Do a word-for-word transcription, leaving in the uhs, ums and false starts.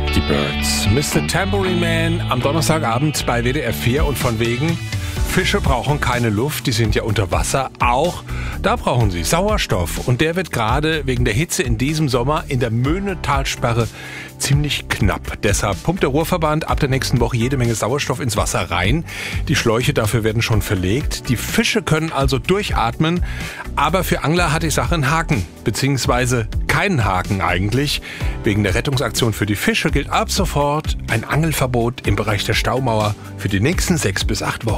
Die Birds. Mister Tambourine Man am Donnerstagabend bei W D R vier und von wegen, Fische brauchen keine Luft, die sind ja unter Wasser. Auch da brauchen sie Sauerstoff. Und der wird gerade wegen der Hitze in diesem Sommer in der Möhnetalsperre ziemlich knapp. Deshalb pumpt der Ruhrverband ab der nächsten Woche jede Menge Sauerstoff ins Wasser rein. Die Schläuche dafür werden schon verlegt. Die Fische können also durchatmen. Aber für Angler hat die Sache einen Haken. Beziehungsweise keinen Haken eigentlich. Wegen der Rettungsaktion für die Fische gilt ab sofort ein Angelverbot im Bereich der Staumauer für die nächsten sechs bis acht Wochen.